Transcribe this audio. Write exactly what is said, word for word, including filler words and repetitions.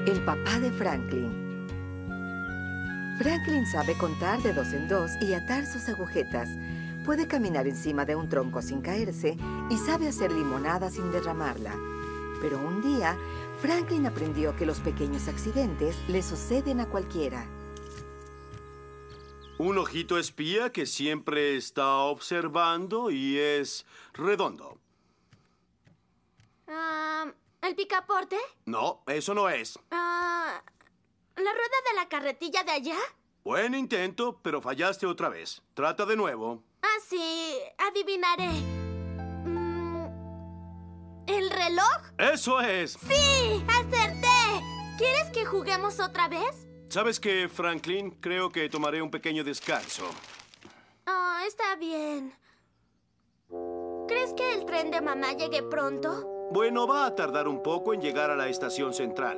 El papá de Franklin. Franklin sabe contar de dos en dos y atar sus agujetas. Puede caminar encima de un tronco sin caerse y sabe hacer limonada sin derramarla. Pero un día, Franklin aprendió que los pequeños accidentes le suceden a cualquiera. Un ojito espía que siempre está observando y es redondo. Uh, ¿El picaporte? No, eso no es. Uh, ¿La rueda de la carretilla de allá? Buen intento, pero fallaste otra vez. Trata de nuevo. Ah, sí. Adivinaré. Mm, ¿El reloj? ¡Eso es! ¡Sí! ¡Acerté! ¿Quieres que juguemos otra vez? ¿Sabes qué, Franklin? Creo que tomaré un pequeño descanso. Oh, está bien. ¿Crees que el tren de mamá llegue pronto? Bueno, va a tardar un poco en llegar a la estación central.